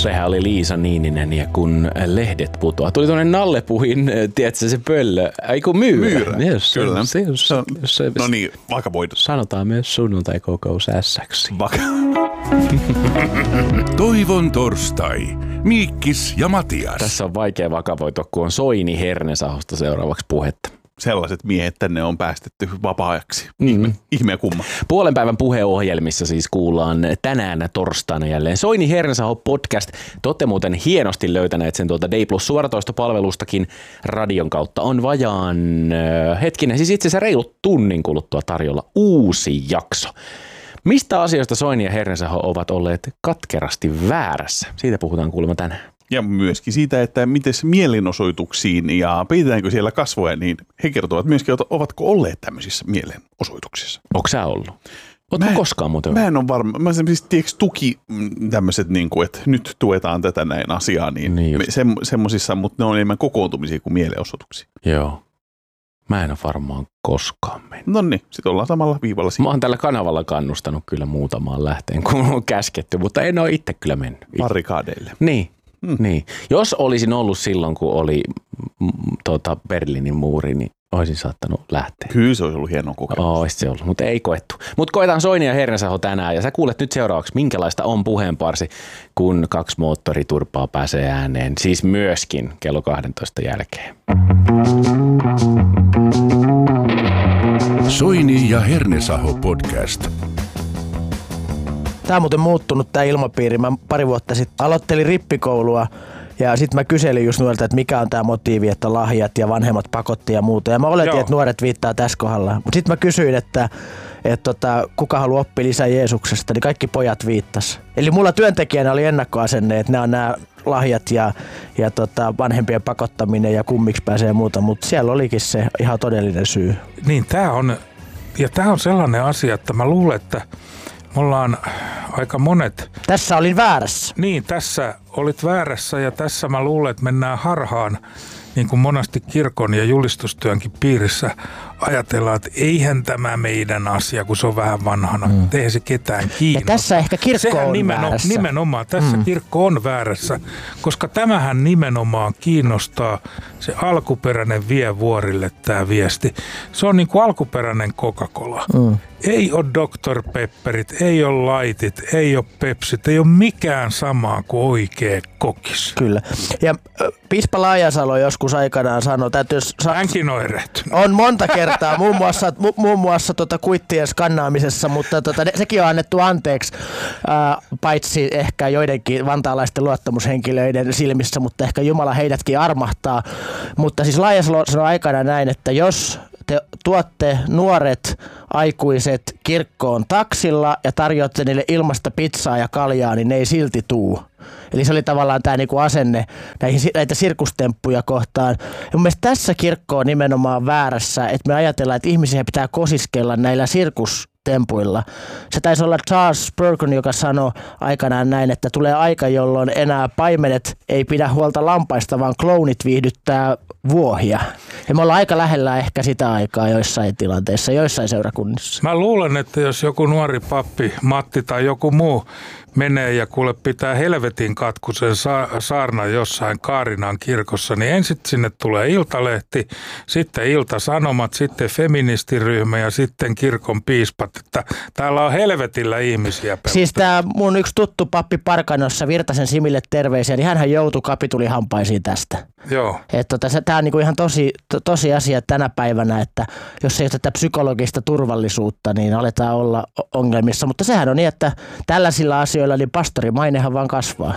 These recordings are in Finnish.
Sehän oli Liisa Niininen ja kun lehdet putoaa. Tuli tuonne Nallepuhin, tiedätkö se pöllö? Aiku myyrä. Yes, kyllä. No niin, vakavoitu. Sanotaan myös sunnuntai-kokous ässäksi. Toivon torstai. Miikkis ja Matias. Tässä on vaikea vakavoitua, kun on Soini Hernesahosta seuraavaksi puhetta. Sellaiset miehet tänne on päästetty vapaa-ajaksi. Ihme ja kumma. Puolen päivän puheohjelmissa siis kuullaan tänään torstaina jälleen Soini Hernesaho podcast. Te olette muuten hienosti löytäneet sen tuolta Day Plus suoratoistopalvelustakin radion kautta. On vajaan siis itse asiassa reilut tunnin kuluttua tarjolla uusi jakso. Mistä asioista Soini ja Hernesaho ovat olleet katkerasti väärässä? Siitä puhutaan kuulemma tänään. Ja myöskin siitä, että miten mielenosoituksiin ja peitetäänkö siellä kasvoja, niin he kertovat myöskin, että ovatko olleet tämmöisissä mielenosoituksissa. Onko sä ollut? Oletko koskaan muuten? Mä en ole varma. Mä siis tiedätkö tuki tämmöiset, niin kuin, että nyt tuetaan tätä näin asiaa, niin semmoisissa, mutta ne on enemmän kokoontumisia kuin mielenosoituksia. Joo. Mä en ole varmaan koskaan mennyt. No niin, sit ollaan samalla viivalla siinä. Mä oon tällä kanavalla kannustanut kyllä muutamaan lähteen, kun on käsketty, mutta en ole itse kyllä mennyt. Barrikaadeille. Niin. Niin. Jos olisin ollut silloin, kun oli Berliinin muuri, niin olisin saattanut lähteä. Kyllä se olisi ollut hieno kokemus. Olisi se ollut, mutta ei koettu. Mutta koetaan Soini ja Hernesaho tänään ja sä kuulet nyt seuraavaksi, minkälaista on puheenparsi, kun 2 moottoriturpaa pääsee ääneen. Siis myöskin kello 12 jälkeen. Soini ja Hernesaho podcast. Tämä on muuten muuttunut tämä ilmapiiri. Mä pari vuotta sitten aloittelin rippikoulua ja sitten mä kyselin just nuorilta, että mikä on tämä motiivi, että lahjat ja vanhemmat pakotti ja muuta. Ja mä oletin, että nuoret viittaa tässä kohdalla. Mutta sitten mä kysyin, että kuka haluaa oppia lisää Jeesuksesta, niin kaikki pojat viittas. Eli mulla työntekijänä oli ennakkoasenne, että nämä on nämä lahjat ja vanhempien pakottaminen ja kummiksi pääsee ja muuta, mutta siellä olikin se ihan todellinen syy. Niin, tämä on sellainen asia, että mä luulen, että me ollaan aika monet. Tässä olin väärässä. Niin, tässä olit väärässä ja tässä mä luulen, että mennään harhaan, niin kuin monesti kirkon ja julistustyönkin piirissä ajatellaan, että eihän tämä meidän asia, kun se on vähän vanhana. Eihän se ketään kiinnosta. Ja tässä ehkä kirkko on väärässä. Nimenomaan, tässä kirkko on väärässä, koska tämähän nimenomaan kiinnostaa se alkuperäinen vie vuorille tämä viesti. Se on niin kuin alkuperäinen Coca-Cola. Ei ole Dr. Pepperit, ei ole Lightit, ei ole Pepsit, ei ole mikään samaa kuin oikea kokis. Kyllä. Ja Piispa Laajasalo joskus aikanaan sanoi, että jos hänkin on erehtynyt. On monta kertaa, muun muassa kuittien skannaamisessa, mutta sekin on annettu anteeksi, paitsi ehkä joidenkin vantaalaisten luottamushenkilöiden silmissä, mutta ehkä Jumala heidätkin armahtaa. Mutta siis Laajasalo sanoi aikanaan näin, että jos te tuotte nuoret aikuiset kirkkoon taksilla ja tarjoatte niille ilmasta pizzaa ja kaljaa, niin ne ei silti tuu. Eli se oli tavallaan tämä niinku asenne näitä sirkustemppuja kohtaan. Ja mun mielestä tässä kirkko on nimenomaan väärässä, että me ajatellaan, että ihmisiä pitää kosiskella näillä sirkustempuilla. Se taisi olla Charles Spurgeon, joka sanoi aikanaan näin, että tulee aika, jolloin enää paimenet ei pidä huolta lampaista, vaan klounit viihdyttää vuohia. Ja me ollaan aika lähellä ehkä sitä aikaa joissain tilanteissa, joissain seurakunnissa. Mä luulen, että jos joku nuori pappi, Matti tai joku muu menee ja kuule pitää helvetin katkuisen saarnan jossain Kaarinan kirkossa, niin ensin sinne tulee Iltalehti, sitten Ilta-Sanomat, sitten feministiryhmä ja sitten kirkon piispat. Että täällä on helvetillä ihmisia. Siis tämä mun yksi tuttu pappi Parkanossa, Virtasen Simille terveisiä, niin hänhän joutui kapitulihampaisiin tästä. Joo. Tämä on niinku ihan tosi asia tänä päivänä, että jos ei ole tätä psykologista turvallisuutta, niin aletaan olla ongelmissa. Mutta sehän on niin, että tällaisilla asioilla niin pastorimainehan vaan kasvaa.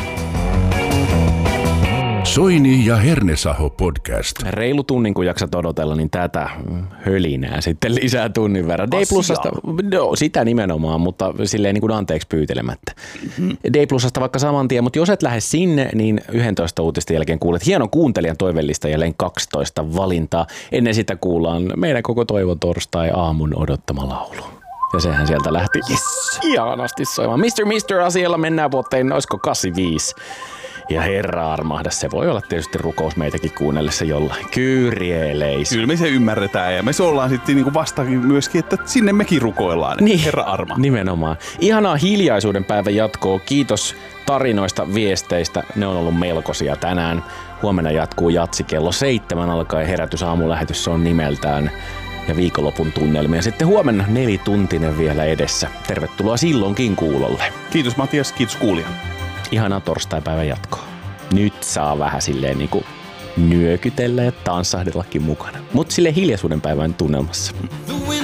Soini ja Hernesaho podcast. Reilu tunnin, kun jaksat odotella, niin tätä hölinää sitten lisää tunnin verran. D-plusasta, sitä nimenomaan, mutta silleen niin kuin anteeksi pyytelemättä. D-plusasta vaikka saman tien, mutta jos et lähde sinne, niin 11 uutisten jälkeen kuulet hienon kuuntelijan toivellista jälleen 12 valintaa. Ennen sitä kuullaan meidän koko Toivon torstai aamun odottama laulu. Ja sehän sieltä lähti ihanasti soimaan. Mr. asialla mennään vuoteen, olisiko 85. Ja Herra armahda, se voi olla tietysti rukous meitäkin kuunnellessa jollain. Kyrieleis. Kyllä me se ymmärretään ja me se ollaan sitten niinku vastakin myöskin, että sinne mekin rukoillaan. Niin. Herra arma. Nimenomaan. Ihanaa hiljaisuuden päivän jatkoa. Kiitos tarinoista, viesteistä. Ne on ollut melkoisia tänään. Huomenna jatkuu jatsi kello 7 alkaen herätys aamulähetys, se on nimeltään. Ja viikonlopun tunnelmia. Sitten huomenna 4-tuntinen vielä edessä. Tervetuloa silloinkin kuulolle. Kiitos Matias, kiitos kuulija. Ihanaa torstaipäivän jatkoa. Nyt saa vähän silleen niinku nyökytellä ja tanssahdellakin mukana. Mut silleen hiljaisuuden päivän tunnelmassa.